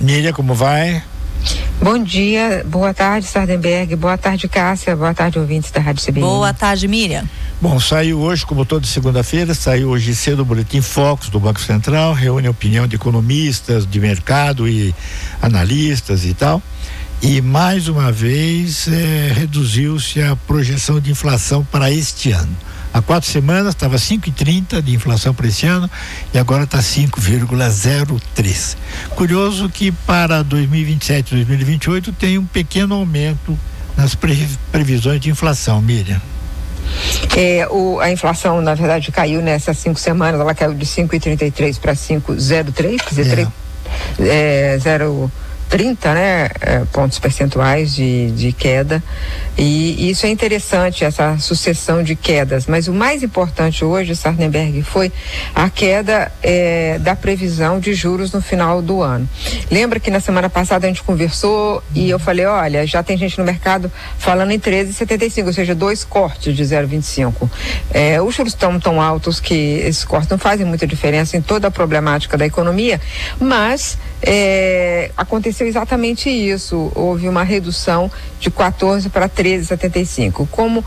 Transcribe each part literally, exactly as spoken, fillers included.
Miriam, como vai? Bom dia, boa tarde, Sardenberg, boa tarde, Cássia, boa tarde, ouvintes da Rádio C B N. Boa tarde, Miriam. Bom, saiu hoje, como toda segunda-feira, saiu hoje cedo o Boletim Focus do Banco Central, reúne a opinião de economistas, de mercado e analistas e tal. E mais uma vez eh, reduziu-se a projeção de inflação para este ano. Há quatro semanas estava cinco vírgula trinta de inflação para esse ano e agora está cinco vírgula zero três. Curioso que para dois mil e vinte e sete, dois mil e vinte e oito tem um pequeno aumento nas pre, previsões de inflação, Miriam. É, o, a inflação, na verdade, caiu nessas cinco semanas, ela caiu de cinco vírgula trinta e três para cinco vírgula zero três, quer dizer, é. é, zero trinta, né, é, pontos percentuais de, de queda, e isso é interessante, essa sucessão de quedas, mas o mais importante hoje, Sardenberg, foi a queda é, da previsão de juros no final do ano. Lembra que na semana passada a gente conversou e eu falei, olha, já tem gente no mercado falando em treze vírgula setenta e cinco, ou seja, dois cortes de zero vírgula vinte e cinco. É, os juros estão tão altos que esses cortes não fazem muita diferença em toda a problemática da economia, mas é, aconteceu exatamente isso, houve uma redução de quatorze para treze vírgula setenta e cinco. Como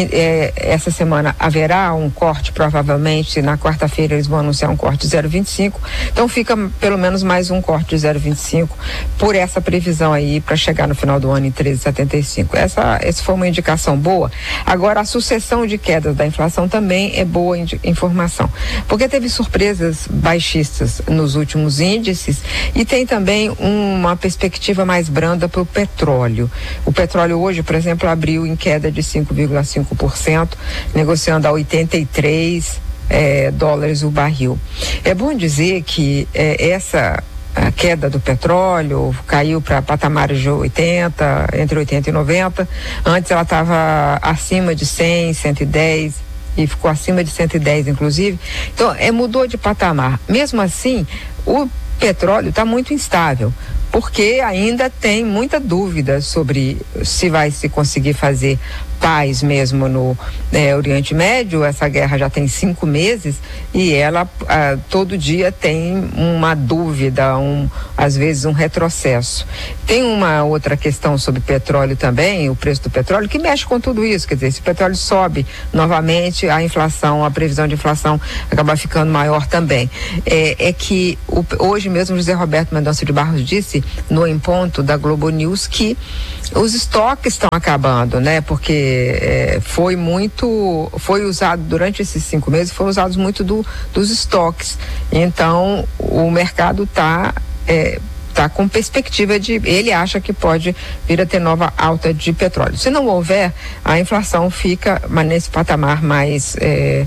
é, essa semana haverá um corte, provavelmente na quarta-feira eles vão anunciar um corte de zero vírgula vinte e cinco, então fica pelo menos mais um corte de zero vírgula vinte e cinco por essa previsão aí para chegar no final do ano em treze vírgula setenta e cinco. Essa, essa foi uma indicação boa. Agora, a sucessão de quedas da inflação também é boa indi- informação, porque teve surpresas baixistas nos últimos índices e tem também uma perspectiva mais branda para o petróleo. O petróleo hoje, por exemplo, abriu em queda de cinco vírgula cinco por cento, negociando a oitenta e três eh, dólares o barril. É bom dizer que eh, essa a queda do petróleo caiu para patamares de oitenta, entre oitenta e noventa. Antes ela estava acima de cem, cento e dez e ficou acima de cento e dez, inclusive. Então, é, mudou de patamar. Mesmo assim, o petróleo está muito instável, porque ainda tem muita dúvida sobre se vai se conseguir fazer paz mesmo no é, Oriente Médio. Essa guerra já tem cinco meses e ela ah, todo dia tem uma dúvida, um, às vezes um retrocesso. Tem uma outra questão sobre petróleo também, o preço do petróleo, que mexe com tudo isso. Quer dizer, se o petróleo sobe novamente, a inflação, a previsão de inflação acaba ficando maior também. É, é que o, hoje mesmo José Roberto Mendonça de Barros disse no Em Ponto da Globo News que os estoques estão acabando, né? Porque é, foi muito, foi usado durante esses cinco meses, foram usados muito do, dos estoques. Então, o mercado está é, tá com perspectiva de, ele acha que pode vir a ter nova alta de petróleo. Se não houver, a inflação fica nesse patamar mais, é,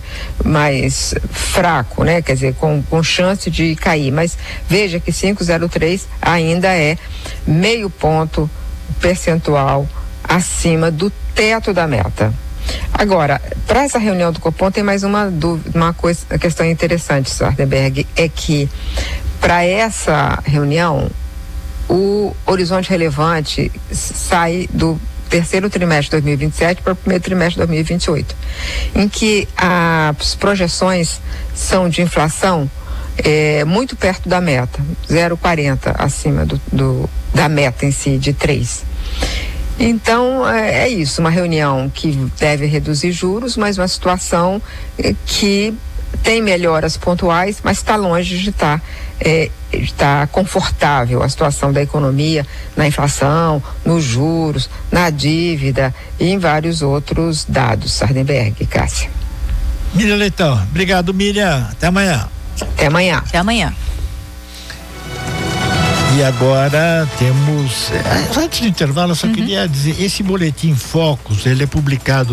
mais fraco, né? Quer dizer, com, com chance de cair. Mas veja que cinco vírgula zero três ainda é meio ponto percentual acima do teto da meta. Agora, para essa reunião do Copom tem mais uma dúvida, uma coisa, uma questão interessante, Sardenberg, é que para essa reunião o horizonte relevante sai do terceiro trimestre de dois mil e vinte e sete para o primeiro trimestre de dois mil e vinte e oito, em que as projeções são de inflação é, muito perto da meta, zero vírgula quarenta acima do, do, da meta em si, de três. Então, é, é isso, uma reunião que deve reduzir juros, mas uma situação é, que tem melhoras pontuais, mas está longe de estar é, tá confortável a situação da economia, na inflação, nos juros, na dívida e em vários outros dados. Sardenberg, Cássia. Miriam Leitão, obrigado, Miriam, até amanhã. Até amanhã. Até amanhã. E agora temos, antes do intervalo, eu só uhum. queria dizer, esse boletim Focus, ele é publicado